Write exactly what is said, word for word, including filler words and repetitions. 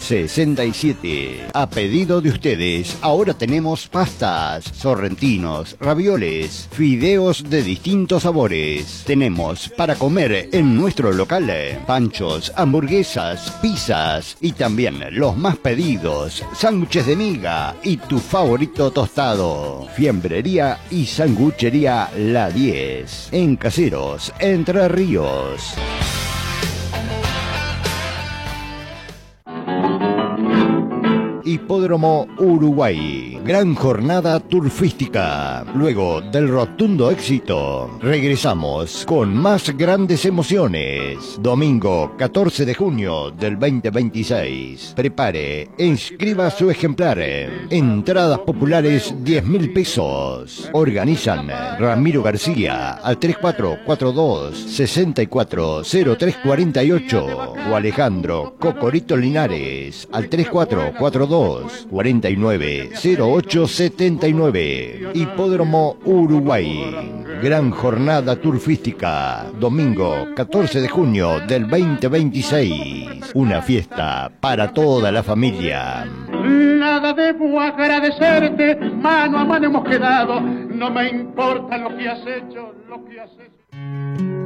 sesenta y siete. A pedido de ustedes, ahora tenemos pastas, sorrentinos, ravioles, fideos de distintos sabores. Tenemos para comer en nuestro local panchos, hamburguesas, pizzas y también los más pedidos, sándwiches de miga y tu favorito tostado. Fiambrería y sanguchería La diez, en Caseros, Entre Ríos. Hipódromo Uruguay, gran jornada turfística. Luego del rotundo éxito, regresamos con más grandes emociones. Domingo catorce de junio del veinte veintiséis. Prepare e inscriba su ejemplar. Entradas populares diez mil pesos. Organizan Ramiro García al tres cuatro cuatro dos, seis cuatro cero tres cuatro ocho o Alejandro Cocorito Linares al tres cuatro cuatro dos, cuarenta y nueve cero ocho setenta y nueve. Hipódromo Uruguay, gran jornada turfística, domingo catorce de junio del veinte veintiséis. Una fiesta para toda la familia. Nada debo agradecerte, mano a mano hemos quedado, no me importa lo que has hecho, lo que has hecho.